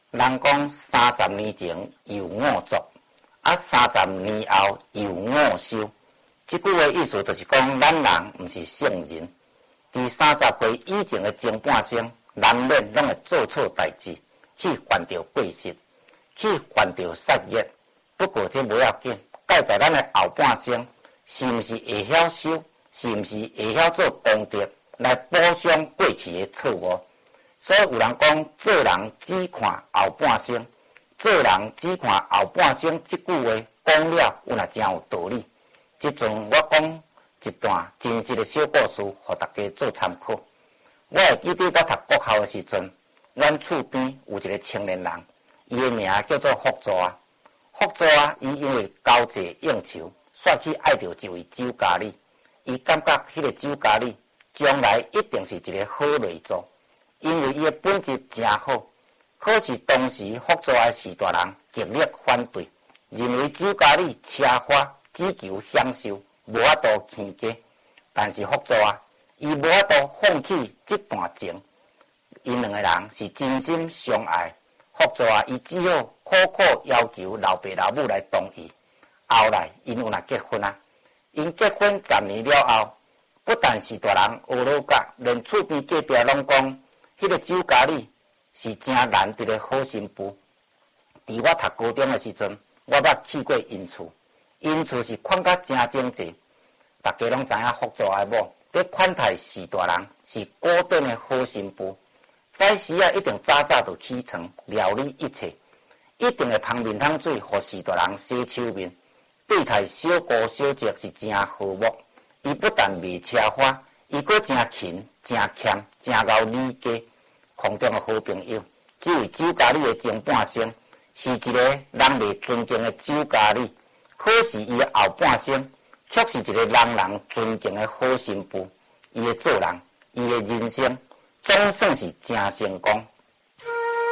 人讲30年前有五作，啊30年后有五修。这句话意思就是讲，咱人毋是圣人，伫30岁以前的前半生，难免拢会做错代志，去犯着过失，去犯着杀业。不过这无要紧，介在咱的后半生，是毋是会晓修，是毋是会晓做功德来补偿过去的错误？所以有人讲，做人只看后半生，做人只看后半生。这句话讲了，有若真有道理。即阵我讲一段真实的小故事，互大家做参考。我会记得我读国校的时阵，阮厝边有一个青年人，伊的名叫做福祖啊。福祖啊，伊因为交际应酬，煞去爱着一位酒家女。伊感觉迄个酒家女将来一定是一个好内助，因为伊的本质真好。可是当时福祖的士大人极力反对，认为酒家女奢华，只求享受，无法度牵家。但是福祖啊，伊无法度放弃这段情，因两个人是真心相爱。福祖啊，伊只好苦苦要求老爸老母来同意。后来因有若结婚啊，因结婚10年了后，不但是大人学老家，连厝边隔壁拢讲，迄个酒家女是真难得的好媳妇。伫我读高中的时阵，我捌去过因厝，因厝是款甲真整齐。大家拢知影福祖的某，这款待士大人是果断的好媳妇。早时啊，一定早就起床料理一切，一定会捧面汤水，互士大人洗手面。对待小姑小姐是真和睦。伊不但袂奢华，伊阁真勤、真谦、真贤理家。空中的好朋友，这位酒家女的前半生是一个人袂尊敬的酒家女，可是伊的后半生却是一个人尊敬的好媳妇。伊的做人，伊的人生总算是真成功。